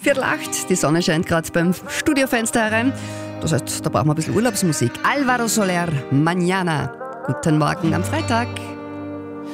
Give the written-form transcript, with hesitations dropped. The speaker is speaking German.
7:45, die Sonne scheint gerade beim Studiofenster herein. Das heißt, da brauchen wir ein bisschen Urlaubsmusik. Alvaro Soler, Mañana. Guten Morgen am Freitag.